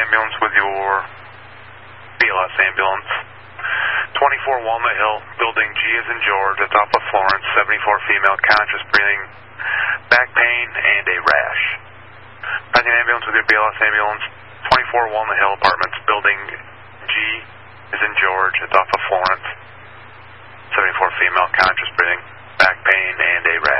ambulance with your BLS ambulance. 24 Walnut Hill, building G as in George, at top of Florence, 74 female, conscious, breathing, back pain, and a rash. Passing ambulance with your BLS ambulance, 24 Walnut Hill Apartments, building G as in George, at top of Florence, 74 female, conscious, breathing, back pain, and a rash.